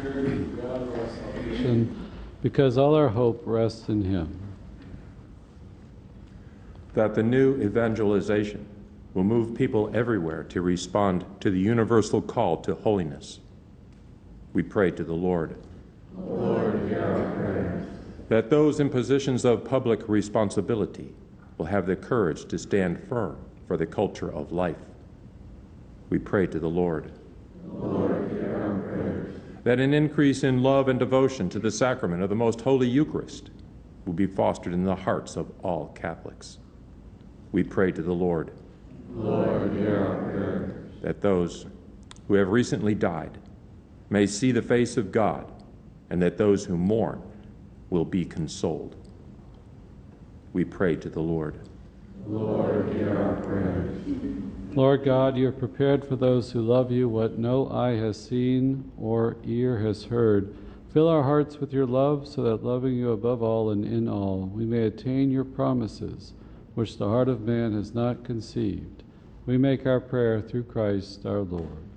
because all our hope rests in him. That the new evangelization will move people everywhere to respond to the universal call to holiness. We pray to the Lord. Lord, hear our prayers. That those in positions of public responsibility will have the courage to stand firm for the culture of life. We pray to the Lord. Lord, hear our prayers. That an increase in love and devotion to the sacrament of the Most Holy Eucharist will be fostered in the hearts of all Catholics. We pray to the Lord. Lord, hear our prayers. That those who have recently died may see the face of God, and that those who mourn will be consoled. We pray to the Lord. Lord, hear our prayers. Lord God, you have prepared for those who love you what no eye has seen or ear has heard. Fill our hearts with your love, so that loving you above all and in all, we may attain your promises, which the heart of man has not conceived. We make our prayer through Christ our Lord.